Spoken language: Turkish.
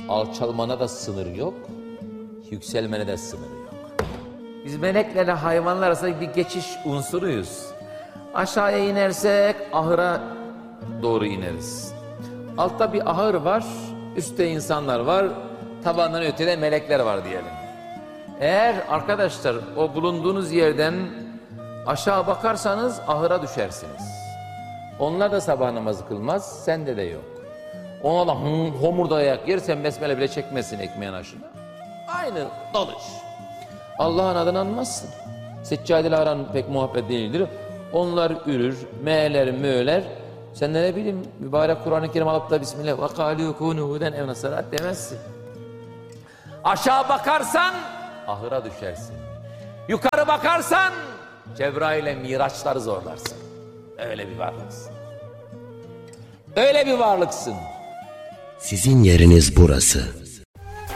Alçalmana da sınır yok, yükselmene de sınır yok. Biz meleklerle hayvanlar arasında bir geçiş unsuruyuz. Aşağıya inersek ahıra doğru ineriz. Altta bir ahır var, üstte insanlar var, tabandan ötede melekler var diyelim. Eğer arkadaşlar o bulunduğunuz yerden aşağı bakarsanız ahıra düşersiniz. Onlar da sabah namazı kılmaz, sende de yok. Ona da homurdayarak yersen besmele bile çekmesin ekmeğin aşına. Aynı dalış. Allah'ın adını anmazsın. Seccadeyle aran pek muhabbet değildir. Onlar ürür, meğler, möğler. Sen de ne bileyim mübarek Kur'an-ı Kerim alıp da Bismillah ve kâlû kûnû huden ev nasarat demezsin. Aşağı bakarsan ahıra düşersin. Yukarı bakarsan Cebrail'e miraçları zorlarsın. Öyle bir varlıksın. Öyle bir varlıksın. Sizin yeriniz burası.